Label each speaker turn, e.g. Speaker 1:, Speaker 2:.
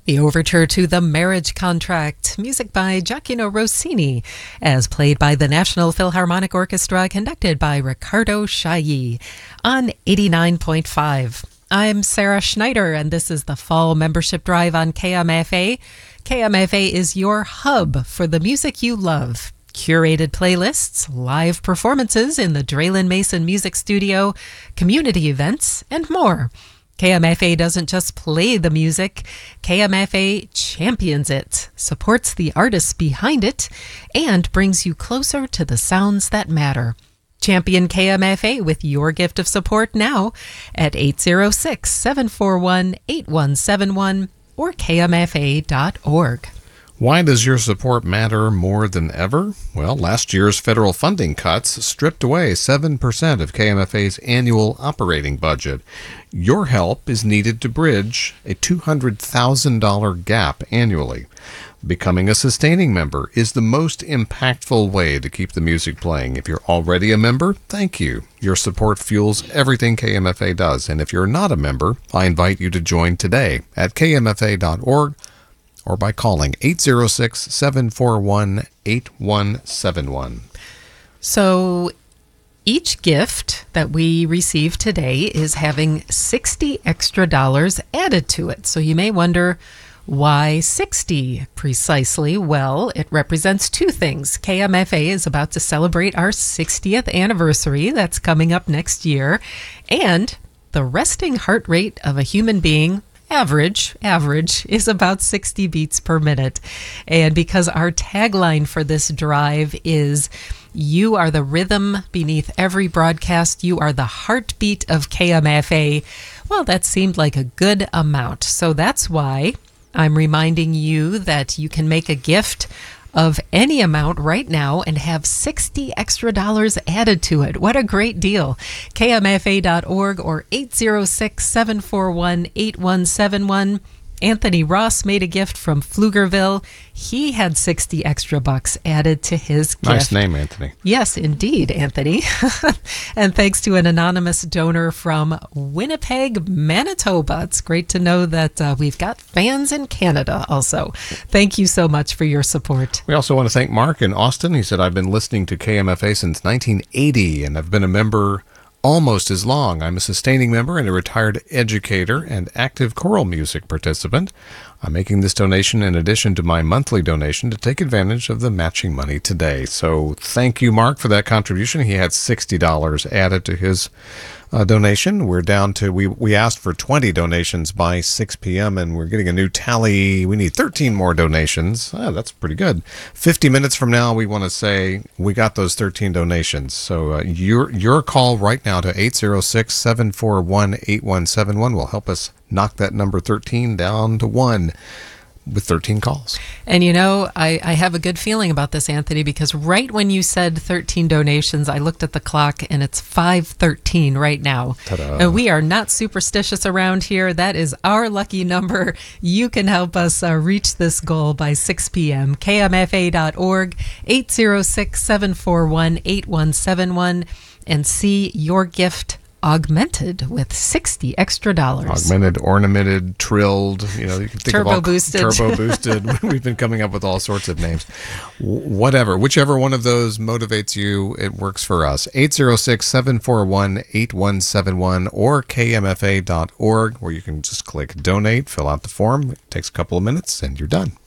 Speaker 1: The overture to The Marriage Contract, music by Gioacchino Rossini, as played by the National Philharmonic Orchestra, conducted by Riccardo Chailly on 89.5. I'm Sarah Schneider, and this is the Fall Membership Drive on KMFA. KMFA is your hub for the music you love. Curated playlists, live performances in the Draylen Mason Music Studio, community events, and more. KMFA doesn't just play the music, KMFA champions it, supports the artists behind it, and brings you closer to the sounds that matter. Champion KMFA with your gift of support now at 806-741-8171 or kmfa.org.
Speaker 2: Why does your support matter more than ever? Well, last year's federal funding cuts stripped away 7% of KMFA's annual operating budget. Your help is needed to bridge a $200,000 gap annually. Becoming a sustaining member is the most impactful way to keep the music playing. If you're already a member, thank you. Your support fuels everything KMFA does. And if you're not a member, I invite you to join today at kmfa.org. or by calling 806-741-8171.
Speaker 1: So each gift that we receive today is having $60 extra added to it. So you may wonder, why 60 precisely? Well, it represents two things. KMFA is about to celebrate our 60th anniversary. That's coming up next year. And the resting heart rate of a human being, average is about 60 beats per minute. And because our tagline for this drive is, you are the rhythm beneath every broadcast, you are the heartbeat of KMFA, well, that seemed like a good amount. So that's why I'm reminding you that you can make a gift of any amount right now and have $60 extra added to it. What a great deal. KMFA.org or 806-741-8171. Anthony Ross made a gift from Pflugerville. He had $60 extra added to his gift.
Speaker 2: Nice name, Anthony.
Speaker 1: Yes, indeed, Anthony. And thanks to an anonymous donor from Winnipeg, Manitoba. It's great to know that we've got fans in Canada also. Thank you so much for your support.
Speaker 2: We also want to thank Mark in Austin. He said, I've been listening to KMFA since 1980, and I've been a member almost as long. I'm a sustaining member and a retired educator and active choral music participant. I'm making this donation in addition to my monthly donation to take advantage of the matching money today. So thank you, Mark, for that contribution. He had $60 added to his donation. We're down to, we asked for 20 donations by 6 p.m. and we're getting a new tally. We need 13 more donations. That's pretty good. 50 minutes from now, we want to say we got those 13 donations. So your call right now to 806-741-8171 will help us knock that number 13 down to 1 with 13 calls.
Speaker 1: And you know, I have a good feeling about this, Anthony, because right when you said 13 donations, I looked at the clock and it's 5:13 right now.
Speaker 2: Ta-da.
Speaker 1: And we are not superstitious around here. That is our lucky number. You can help us reach this goal by 6 p.m. KMFA.org, 806-741-8171, and see your gift augmented with $60 extra.
Speaker 2: Augmented, ornamented, trilled, you know, you can think
Speaker 1: turbo boosted.
Speaker 2: Turbo boosted. We've been coming up with all sorts of names. Whatever, whichever one of those motivates you, it works for us. 806-741-8171 or kmfa.org, where you can just click donate, fill out the form. It takes a couple of minutes and you're done.